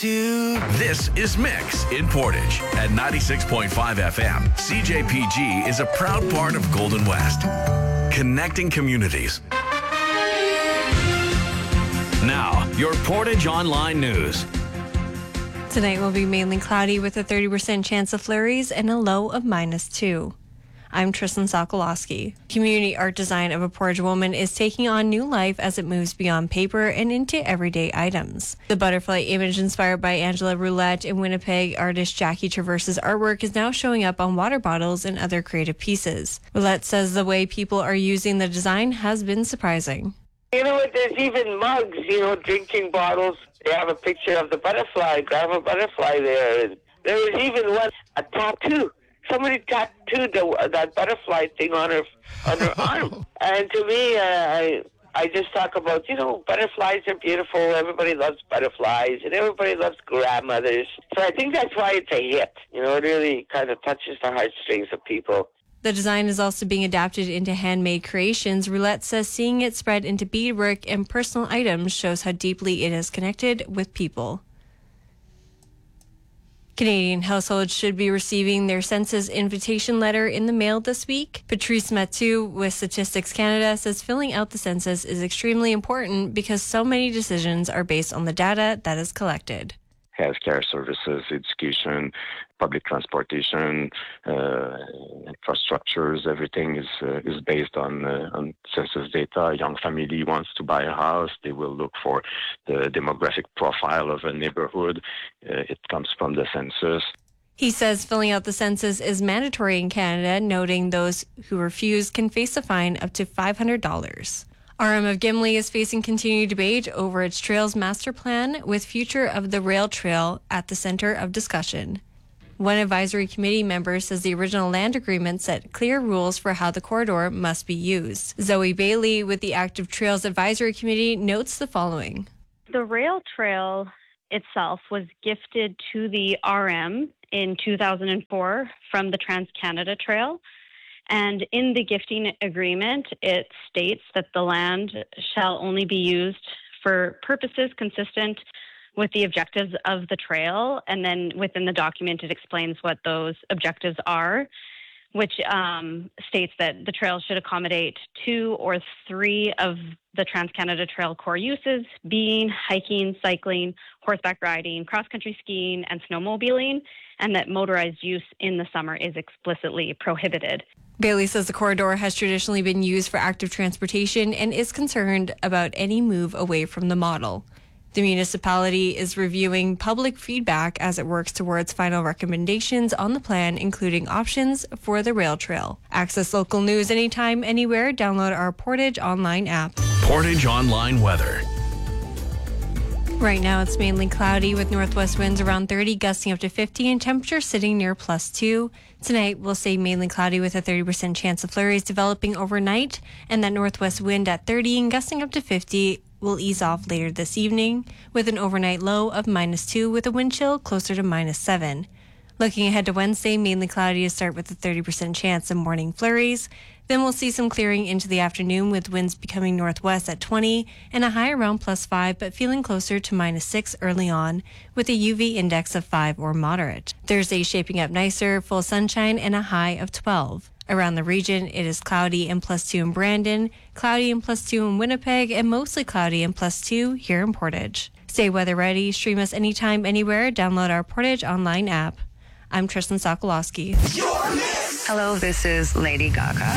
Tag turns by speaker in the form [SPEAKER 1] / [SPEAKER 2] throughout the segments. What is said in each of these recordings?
[SPEAKER 1] This is Mix in Portage at 96.5 FM. CJPG is a proud part of Golden West, connecting communities. Now, your Portage Online News.
[SPEAKER 2] Tonight will be mainly cloudy with a 30% chance of flurries and a low of -2. I'm Tristan Sokolowski. Community art design of a Portage woman is taking on new life as it moves beyond paper and into everyday items. The butterfly image inspired by Angela Roulette and Winnipeg artist Jackie Traverse's artwork is now showing up on water bottles and other creative pieces. Roulette says the way people are using the design has been surprising.
[SPEAKER 3] You know what, there's even mugs, drinking bottles. They have a picture of the butterfly, grab a butterfly there. And there was even a tattoo. Somebody tattooed that butterfly thing on her arm. And to me, I just talk about, butterflies are beautiful. Everybody loves butterflies, and everybody loves grandmothers. So I think that's why it's a hit. It really kind of touches the heartstrings of people.
[SPEAKER 2] The design is also being adapted into handmade creations. Roulette says seeing it spread into beadwork and personal items shows how deeply it is connected with people. Canadian households should be receiving their census invitation letter in the mail this week. Patrice Mathieu with Statistics Canada says filling out the census is extremely important because so many decisions are based on the data that is collected.
[SPEAKER 4] Healthcare services, education, public transportation, infrastructures, everything is based on census data. A young family wants to buy a house, they will look for the demographic profile of a neighborhood. It comes from the census.
[SPEAKER 2] He says filling out the census is mandatory in Canada, noting those who refuse can face a fine up to $500. RM of Gimli is facing continued debate over its Trails Master Plan, with future of the rail trail at the center of discussion. One advisory committee member says the original land agreement set clear rules for how the corridor must be used. Zoe Bailey with the Active Trails Advisory Committee notes the following.
[SPEAKER 5] The rail trail itself was gifted to the RM in 2004 from the Trans-Canada Trail. And in the gifting agreement, it states that the land shall only be used for purposes consistent with the objectives of the trail. And then within the document, it explains what those objectives are, which states that the trail should accommodate 2 or 3 of the Trans-Canada Trail core uses, being hiking, cycling, horseback riding, cross-country skiing, and snowmobiling, and that motorized use in the summer is explicitly prohibited.
[SPEAKER 2] Bailey says the corridor has traditionally been used for active transportation and is concerned about any move away from the model. The municipality is reviewing public feedback as it works towards final recommendations on the plan, including options for the rail trail. Access local news anytime, anywhere. Download our Portage Online app.
[SPEAKER 1] Portage Online weather.
[SPEAKER 2] Right now, it's mainly cloudy with northwest winds around 30, gusting up to 50, and temperature sitting near +2. Tonight, we'll stay mainly cloudy with a 30% chance of flurries developing overnight, and that northwest wind at 30 and gusting up to 50 will ease off later this evening, with an overnight low of -2 with a wind chill closer to -7. Looking ahead to Wednesday, mainly cloudy to start with a 30% chance of morning flurries. Then we'll see some clearing into the afternoon with winds becoming northwest at 20 and a high around +5, but feeling closer to -6 early on with a UV index of 5 or moderate. Thursday shaping up nicer, full sunshine and a high of 12. Around the region, it is cloudy and +2 in Brandon, cloudy and +2 in Winnipeg, and mostly cloudy and +2 here in Portage. Stay weather ready. Stream us anytime, anywhere. Download our Portage Online app. I'm Tristan Sokolowski.
[SPEAKER 6] Hello, this is Lady Gaga.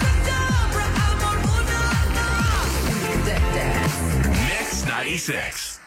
[SPEAKER 1] Mix 96.